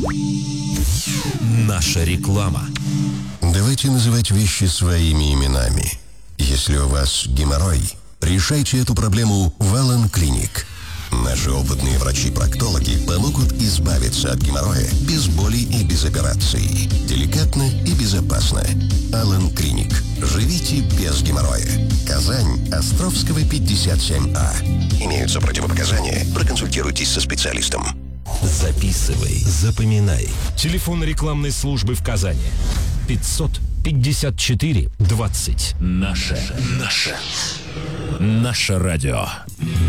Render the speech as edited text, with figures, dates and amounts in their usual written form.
Наша реклама. Давайте называть вещи своими именами. Если у вас геморрой, решайте эту проблему в Аллен Клиник. Наши опытные врачи-проктологи помогут избавиться от геморроя без боли и без операций. Деликатно и безопасно. Аллен Клиник. Живите без геморроя. Казань, Островского, 57А. Имеются противопоказания. Проконсультируйтесь со специалистом. Записывай, запоминай. Телефон рекламной службы в Казани. 554 20. Наше радио.